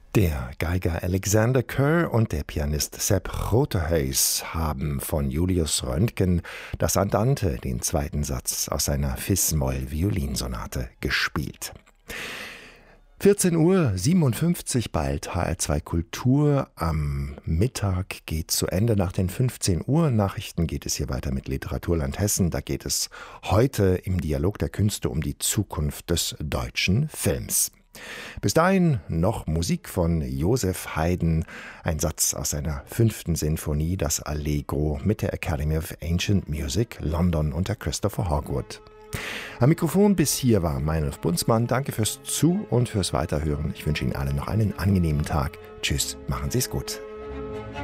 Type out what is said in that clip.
Der Geiger Alexander Kerr und der Pianist Sepp Grootehuis haben von Julius Röntgen das Andante, den zweiten Satz aus seiner Fis-Moll-Violinsonate, gespielt. 14:57 Uhr, bald HR2 Kultur. Am Mittag geht zu Ende. Nach den 15 Uhr Nachrichten geht es hier weiter mit Literaturland Hessen. Da geht es heute im Dialog der Künste um die Zukunft des deutschen Films. Bis dahin noch Musik von Joseph Haydn, ein Satz aus seiner 5. Sinfonie, das Allegro mit der Academy of Ancient Music London unter Christopher Hogwood. Am Mikrofon bis hier war Meinolf Bunzmann. Danke fürs Zu- und fürs Weiterhören. Ich wünsche Ihnen allen noch einen angenehmen Tag. Tschüss, machen Sie es gut.